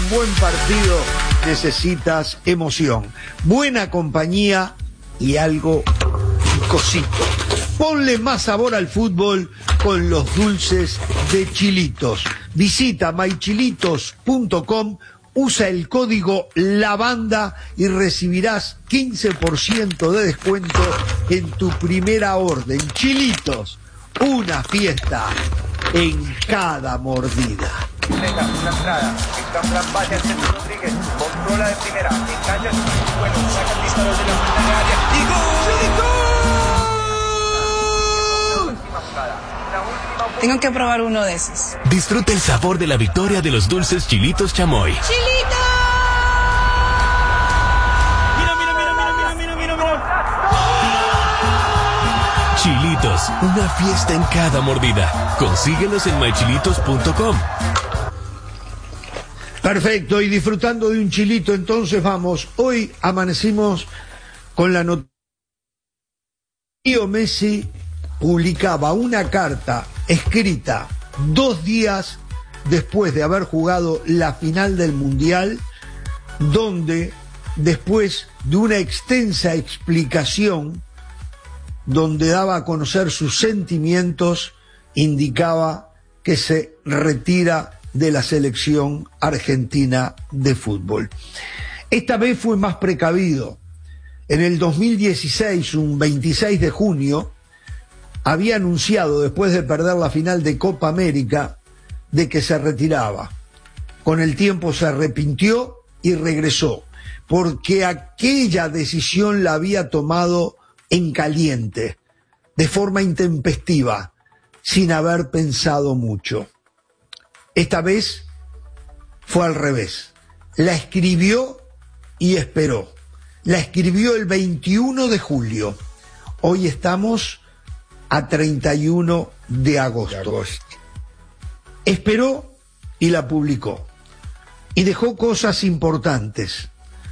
un buen partido necesitas emoción, buena compañía y algo picosito. Ponle más sabor al fútbol con los dulces de Chilitos. Visita mychilitos.com, usa el código LAVANDA y recibirás 15% de descuento en tu primera orden. Chilitos, una fiesta en cada mordida. Venga, una entrada, Cambrán vaya al centro Rodríguez, controla de primera, engancha, bueno, saca el disparo de la puerta de área, y ¡gol! Tengo que probar uno de esos. Disfruta el sabor de la victoria de los dulces Chilitos Chamoy. ¡Chilitos! Chilitos, una fiesta en cada mordida. Consíguelos en mychilitos.com. Perfecto, y disfrutando de un chilito, entonces vamos. Hoy amanecimos con la noticia. Leo Messi publicaba una carta escrita 2 días después de haber jugado la final del Mundial, donde después de una extensa explicación, donde daba a conocer sus sentimientos, indicaba que se retira de la selección argentina de fútbol. Esta vez fue más precavido. En el 2016, un 26 de junio, había anunciado, después de perder la final de Copa América, de que se retiraba. Con el tiempo se arrepintió y regresó, porque aquella decisión la había tomado en caliente, de forma intempestiva, sin haber pensado mucho. Esta vez fue al revés. La escribió y esperó. La escribió el 21 de julio. Hoy estamos a 31 de agosto. Esperó y la publicó. Y dejó cosas importantes.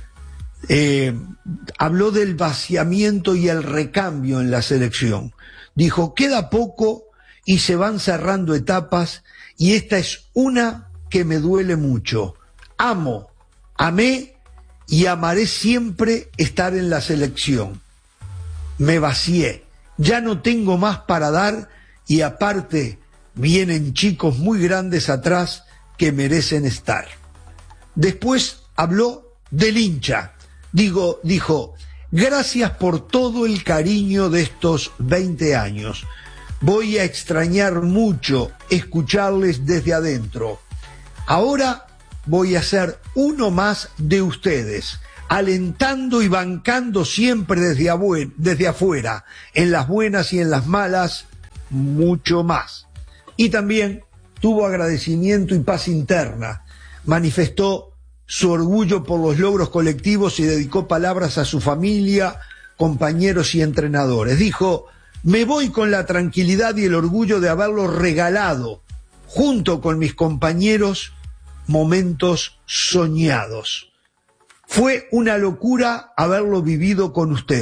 Habló del vaciamiento y el recambio en la selección. Dijo, queda poco y se van cerrando etapas y esta es una que me duele mucho. Amé y amaré siempre estar en la selección. Me vacié, ya no tengo más para dar y aparte vienen chicos muy grandes atrás que merecen estar. Después habló del hincha. Dijo, gracias por todo el cariño de estos 20 años. Voy a extrañar mucho escucharles desde adentro. Ahora voy a ser uno más de ustedes, alentando y bancando siempre desde afuera, en las buenas y en las malas, mucho más. Y también tuvo agradecimiento y paz interna. Manifestó su orgullo por los logros colectivos y dedicó palabras a su familia, compañeros y entrenadores. Dijo, me voy con la tranquilidad y el orgullo de haberlo regalado, junto con mis compañeros, momentos soñados. Fue una locura haberlo vivido con ustedes.